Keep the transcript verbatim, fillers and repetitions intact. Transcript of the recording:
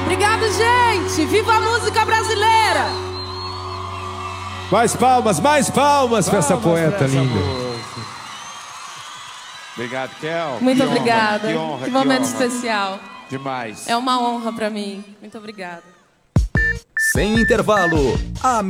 Obrigado, gente! Viva a música brasileira! Mais palmas, mais palmas, palmas pra essa poeta pra essa linda. Música. Obrigado, Kel. Muito que obrigada. Honra, que honra, que momento que honra. especial. Demais. É uma honra pra mim. Muito obrigada. Sem intervalo, a